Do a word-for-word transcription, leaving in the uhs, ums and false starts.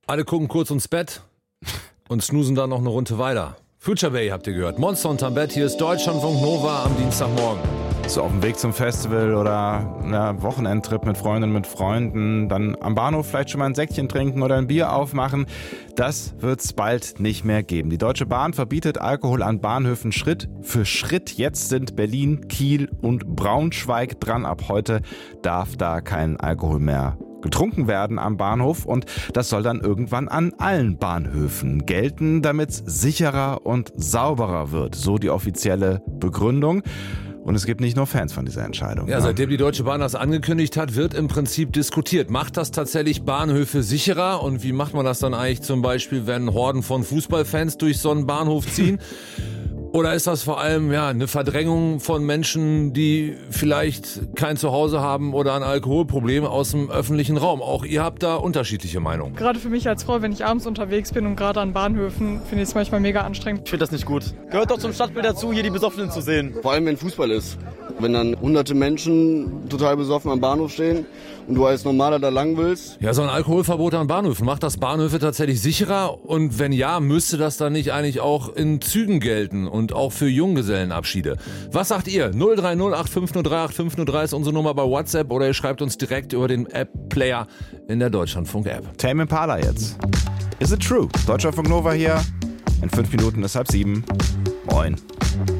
Alle gucken kurz ins Bett und snoosen dann noch eine Runde weiter. Future Bay habt ihr gehört. Monster unterm Bett, hier ist Deutschlandfunk Nova am Dienstagmorgen. So auf dem Weg zum Festival oder na, Wochenendtrip mit Freundinnen, mit Freunden, dann am Bahnhof vielleicht schon mal ein Säckchen trinken oder ein Bier aufmachen. Das wird's bald nicht mehr geben. Die Deutsche Bahn verbietet Alkohol an Bahnhöfen Schritt für Schritt. Jetzt sind Berlin, Kiel und Braunschweig dran. Ab heute darf da kein Alkohol mehr getrunken werden am Bahnhof und das soll dann irgendwann an allen Bahnhöfen gelten, damit es sicherer und sauberer wird. So die offizielle Begründung. Und es gibt nicht nur Fans von dieser Entscheidung. Ja, ne? Seitdem die Deutsche Bahn das angekündigt hat, wird im Prinzip diskutiert. Macht das tatsächlich Bahnhöfe sicherer? Und wie macht man das dann eigentlich zum Beispiel, wenn Horden von Fußballfans durch so einen Bahnhof ziehen? Oder ist das vor allem ja eine Verdrängung von Menschen, die vielleicht kein Zuhause haben oder ein Alkoholproblem aus dem öffentlichen Raum? Auch ihr habt da unterschiedliche Meinungen. Gerade für mich als Frau, wenn ich abends unterwegs bin und gerade an Bahnhöfen, finde ich es manchmal mega anstrengend. Ich finde das nicht gut. Gehört doch zum Stadtbild dazu, hier die Besoffenen zu sehen. Vor allem, wenn Fußball ist. Wenn dann hunderte Menschen total besoffen am Bahnhof stehen und du als Normaler da lang willst. Ja, so ein Alkoholverbot an Bahnhöfen, macht das Bahnhöfe tatsächlich sicherer? Und wenn ja, müsste das dann nicht eigentlich auch in Zügen gelten und auch für Junggesellenabschiede? Was sagt ihr? null drei null acht fünf null drei acht fünf null drei ist unsere Nummer bei WhatsApp oder ihr schreibt uns direkt über den App-Player in der Deutschlandfunk-App. Tame Impala jetzt. Is it true? Deutschlandfunk Nova hier. In fünf Minuten ist halb sieben. Moin.